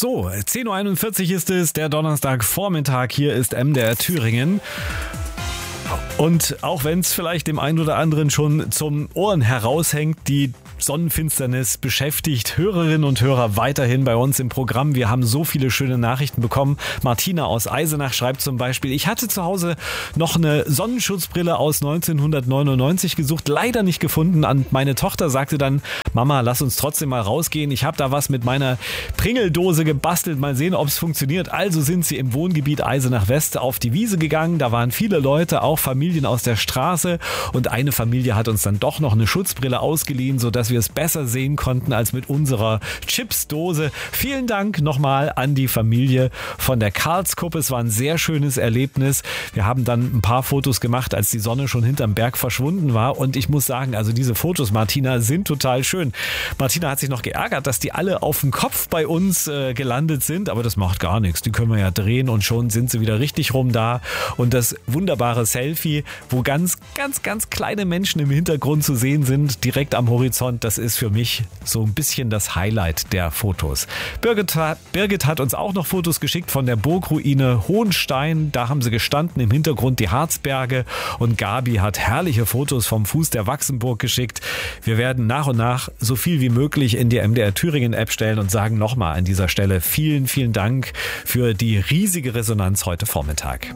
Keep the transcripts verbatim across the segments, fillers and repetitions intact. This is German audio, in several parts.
So, zehn Uhr einundvierzig ist es, der Donnerstagvormittag. Hier ist M D R Thüringen. Und auch wenn es vielleicht dem einen oder anderen schon zum Ohren heraushängt, die Sonnenfinsternis beschäftigt Hörerinnen und Hörer weiterhin bei uns im Programm. Wir haben so viele schöne Nachrichten bekommen. Martina aus Eisenach schreibt zum Beispiel: Ich hatte zu Hause noch eine Sonnenschutzbrille aus neunzehnhundertneunundneunzig gesucht, leider nicht gefunden. Und meine Tochter sagte dann: Mama, lass uns trotzdem mal rausgehen. Ich habe da was mit meiner Pringeldose gebastelt. Mal sehen, ob es funktioniert. Also sind sie im Wohngebiet Eisenach West auf die Wiese gegangen. Da waren viele Leute, auch Familien aus der Straße. Und eine Familie hat uns dann doch noch eine Schutzbrille ausgeliehen, sodass wir wir es besser sehen konnten als mit unserer Chipsdose. Vielen Dank nochmal an die Familie von der Karlskuppe. Es war ein sehr schönes Erlebnis. Wir haben dann ein paar Fotos gemacht, als die Sonne schon hinterm Berg verschwunden war. Und ich muss sagen, also diese Fotos, Martina, sind total schön. Martina hat sich noch geärgert, dass die alle auf dem Kopf bei uns äh, gelandet sind. Aber das macht gar nichts. Die können wir ja drehen und schon sind sie wieder richtig rum da. Und das wunderbare Selfie, wo ganz, ganz, ganz kleine Menschen im Hintergrund zu sehen sind, direkt am Horizont. Das ist für mich so ein bisschen das Highlight der Fotos. Birgit, Birgit hat uns auch noch Fotos geschickt von der Burgruine Hohenstein. Da haben sie gestanden, im Hintergrund die Harzberge. Und Gabi hat herrliche Fotos vom Fuß der Wachsenburg geschickt. Wir werden nach und nach so viel wie möglich in die M D R Thüringen App stellen und sagen nochmal an dieser Stelle vielen, vielen Dank für die riesige Resonanz heute Vormittag.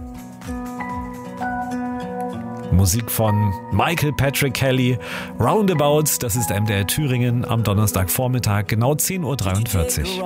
Musik von Michael Patrick Kelly, Roundabouts, das ist M D R Thüringen am Donnerstagvormittag, genau zehn Uhr dreiundvierzig.